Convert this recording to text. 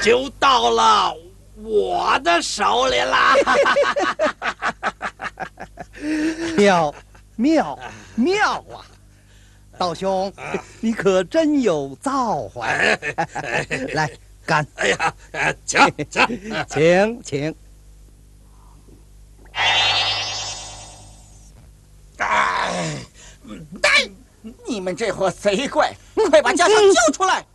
就到了我的手里啦！ 妙啊！道兄，你可真有造化！来，干！ 哎呀， 请。 你们这伙贼怪，快把家乡交出来！